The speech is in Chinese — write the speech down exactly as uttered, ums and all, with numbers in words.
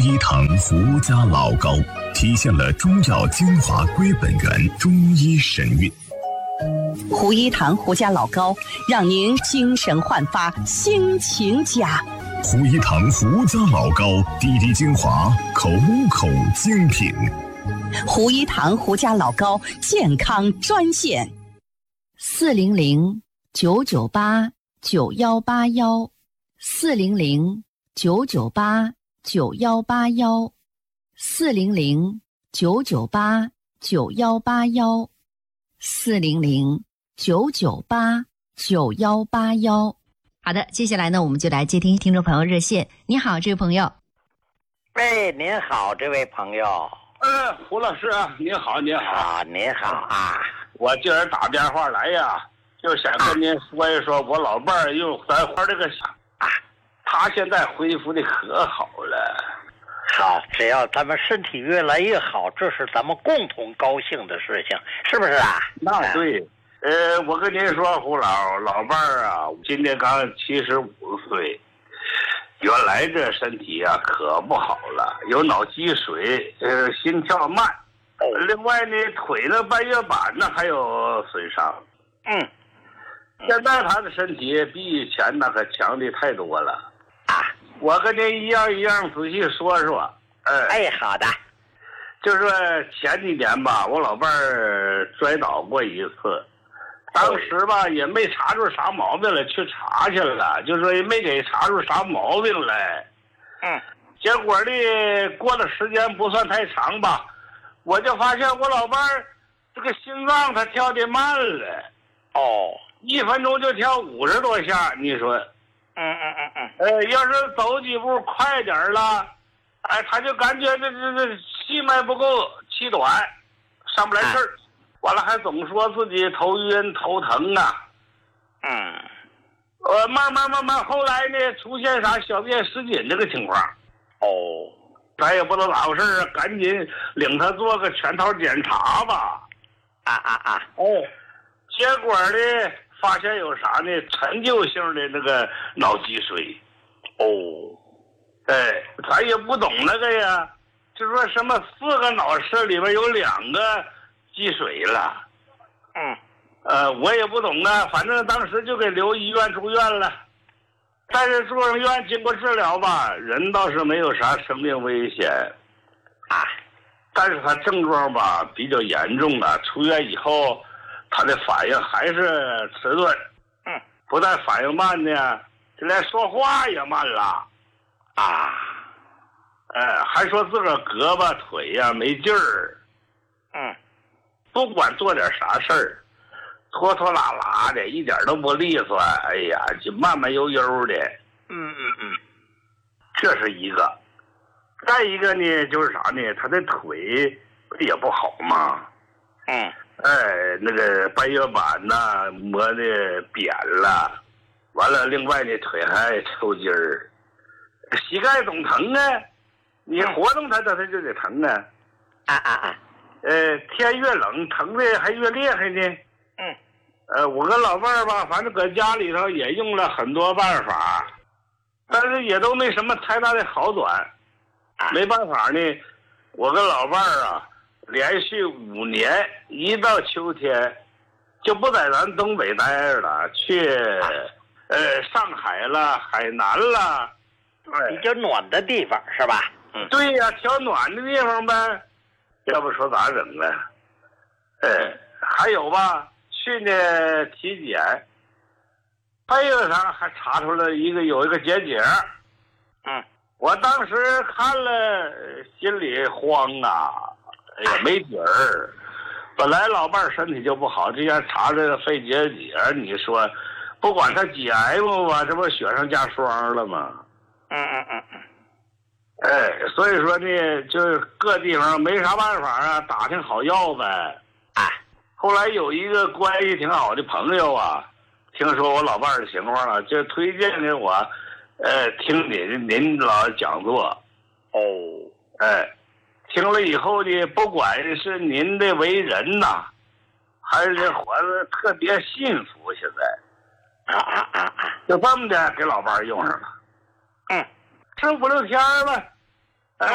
一堂胡家老膏，体现了中药精华归本源，中医神韵。 胡一堂胡家老膏，让您精神焕发，心情佳。 胡一堂胡家老膏，滴滴精华，口口精品。 胡一堂胡家老膏健康专线： 四零零九九八九幺八幺，四零零九九八九幺八幺，四零零九九八九幺八幺，四零零九九八九幺八幺。好的，接下来呢，我们就来接听听众朋友热线。你好，这位朋友。 喂，您好，这位朋友。 呃，胡老师啊，您好，您好啊，您好啊。 我今儿打电话来呀，就想跟您说一说，我老伴儿用咱花这个啊，他现在恢复的可好了。 好，只要咱们身体越来越好，这是咱们共同高兴的事情，是不是啊？ 那对。呃，我跟您说，胡老老伴儿啊，今年刚七十五岁，原来这身体啊可不好了，有脑积水，呃，心跳慢，另外呢，腿呢半月板呢还有损伤。 嗯， 现在他的身体比以前那可强的太多了啊！ 我跟您一样一样仔细说说。 哎，哎，好的。 就是说前几年吧，我老伴儿摔倒过一次。当时吧也没查出啥毛病来，去查去了，就说也没给查出啥毛病来。 嗯， 结果呢，过的时间不算太长吧，我就发现我老伴儿这个心脏他跳得慢了。 哦， 一分钟就跳五十多下，你说？ 嗯嗯嗯嗯。 呃，要是走几步快点了，哎，他就感觉这这这气脉不够，气短，上不来气儿。哎，完了还总说自己头晕头疼啊。 嗯， 呃，慢慢慢慢后来呢，出现啥小便失禁这个情况。 哦， 咱也不知道咋回事，赶紧领他做个全套检查吧。 啊啊啊！ 哦，结果呢，发现有啥呢？陈旧性的那个脑积水。 哦， 哎，咱也不懂那个呀，就说什么四个脑室里边有两个积水了。 嗯， 呃，我也不懂啊，反正当时就给留医院住院了。但是住上院经过治疗吧，人倒是没有啥生命危险啊， 但是他症状吧比较严重了。出院以后，他的反应还是迟钝。 嗯， 不但反应慢呢，就连说话也慢了。 啊， 呃，还说自个儿胳膊腿呀、啊、没劲儿。 嗯。 不管做点啥事儿，拖拖拉拉的，一点都不利索。哎呀，就慢慢悠悠的。 嗯嗯嗯， 这是一个。再一个呢，就是啥呢？他的腿也不好嘛。 嗯。 哎，那个半月板呐磨的扁了，完了，另外呢腿还抽筋儿，膝盖总疼啊。你活动它，它它就得疼啊。 啊啊啊！ 呃，天越冷，疼的还越厉害呢。 嗯， 呃，我跟老伴儿吧，反正搁家里头也用了很多办法，但是也都没什么太大的好转。没办法呢，我跟老伴儿啊，连续五年，一到秋天，就不在咱东北待着了，去呃上海了、海南了， 比较暖的地方是吧？ 嗯，对呀，挑暖的地方呗。要不说咋整啊？哎，还有吧，去年体检，还有啥还查出来一个有一个结节。 嗯， 我当时看了心里慌啊，哎呀没底儿。本来老伴儿身体就不好，这样查这个肺结节，你说不管他几 M 吧，这不雪上加霜了吗？ 嗯嗯嗯嗯。 哎，所以说呢，就是各地方没啥办法啊，打听好药呗。 啊， 后来有一个关系挺好的朋友啊，听说我老伴儿的情况了，就推荐给我，呃，听您您老讲座。 哦， 哎，听了以后呢，不管是您的为人呐，还是活得特别幸福，现在， 啊啊啊啊， 就这么的给老伴儿用上了。 嗯。 剩五六天吧，